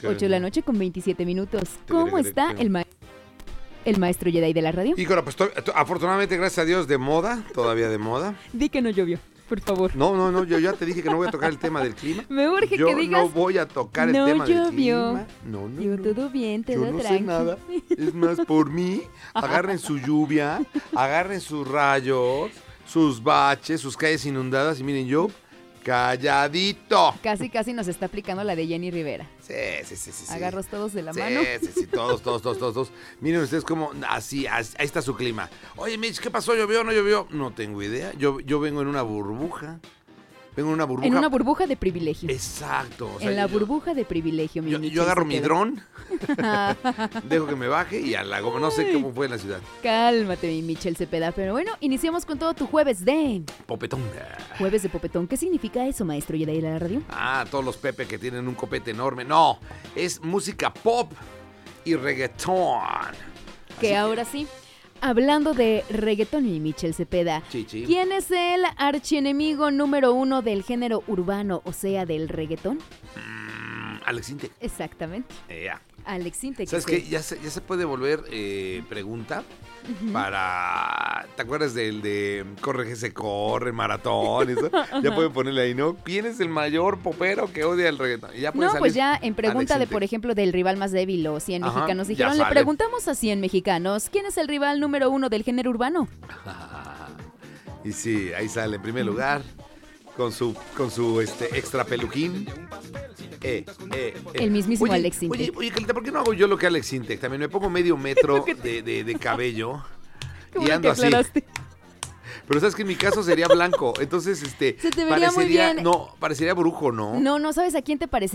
8 de la noche con 27 minutos. ¿Cómo está el maestro Jedi de la radio? Híjole, pues afortunadamente, gracias a Dios, de moda, todavía de moda. Di que no llovió, por favor. No, yo ya te dije que no voy a tocar el tema del clima. Me urge que digas. Yo no voy a tocar el tema del clima. No, todo bien, todo yo no tranqui. sé nada. Es más, por mí, agarren su lluvia, agarren sus rayos, sus baches, sus calles inundadas y miren, yo calladito. Casi nos está aplicando la de Jenny Rivera. Sí. Agarros todos de la mano. Sí, todos. Miren ustedes cómo, así, ahí está su clima. Oye, Mitch, ¿qué pasó? ¿Llovió o no llovió? No tengo idea. Yo vengo en una burbuja. En una burbuja de privilegio. Exacto. O sea, en la burbuja de privilegio, mi yo agarro mi dron, dejo que me baje y a la goma. No sé cómo fue en la ciudad. Cálmate, mi Michelle Cepeda. Pero bueno, iniciamos con todo tu jueves de... Popetón. Jueves de popetón. ¿Qué significa eso, maestro Jedi de la radio? Todos los Pepe que tienen un copete enorme. No, es música pop y reggaetón. Que ahora sí... Hablando de reggaetón y Michelle Cepeda, Chichi. ¿Quién es el archienemigo número 1 del género urbano, o sea, del reggaetón? Alex Intec. Exactamente. Alex Intec. ¿Sabes qué? Ya se puede volver pregunta para... ¿Te acuerdas del de Corre que se corre, maratón? Eso? Ya pueden ponerle ahí, ¿no? ¿Quién es el mayor popero que odia el reggaetón? Ya puede no, salir pues ya en pregunta de, por ejemplo, del rival más débil o 100 mexicanos. Dijeron, le preguntamos a 100 mexicanos, ¿quién es el rival número 1 del género urbano? Y sí, ahí sale en primer lugar. Con su extra peluquín. El mismísimo Alex Intec. Oye, Calita, ¿por qué no hago yo lo que Alex Intec? También me pongo medio metro de cabello y ando así. Pero sabes que en mi caso sería blanco, entonces se te vería muy bien. No, parecería brujo, ¿no? No, ¿sabes a quién te parece?